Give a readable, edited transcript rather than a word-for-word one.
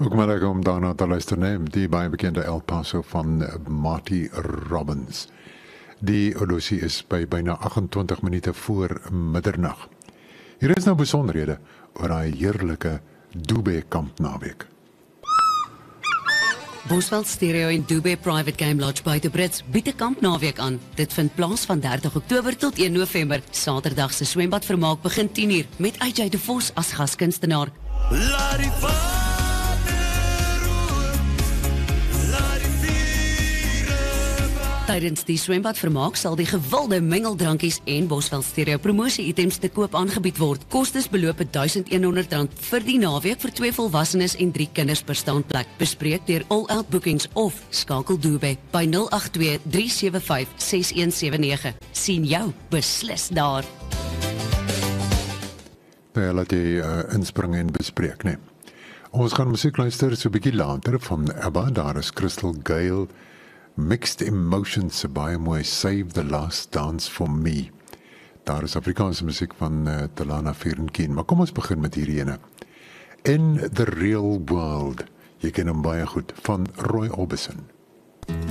Ook maar lekker om daarna te luister neem, die baie bekende El Paso van Marty Robbins. Die audisie is by byna 28 minute voor middernag. Hier is nou besonderhede oor daai heerlike Dube kamp naweek. Bosveld Stereo en Dube Private Game Lodge buite Brits bied 'n kampnaweek aan. Dit vind plaas van 30 Oktober tot 1 November. Saterdag se swembadvermaak begin 10:00 met AJ de Vos as gaskunstenaar. Tydens die swembadvermaak sal die gewilde mengeldrankies en Bosveld Stereo promosie-items te koop aangebied word. Kostes beloop R1,100 vir die naweek vir 2 volwassenes en 3 kinders per staanplek. Bespreek deur All Out Bookings of skakel Dube by 082 375 6179. Sien jou beslis daar. Nou, laat jy inspring en bespreek, nee. Ons gaan musiek luister so 'n bietjie later van ABBA, daar is Crystal Gayle, Mixed Emotions, baie mooi, Save the Last Dance for Me. Daar is Afrikaanse musiek van Talana Ferencijn, maar kom ons begin met hierdie ene. In the Real World, jy ken hom baie goed, van Roy Orbison.